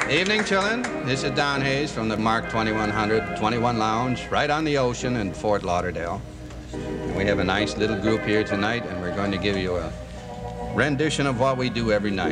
Evening, children. This is Don Hayes from the Mark 2100 21 Lounge, right on the ocean in Fort Lauderdale. And we have a nice little group here tonight, and we're going to give you a rendition of what we do every night.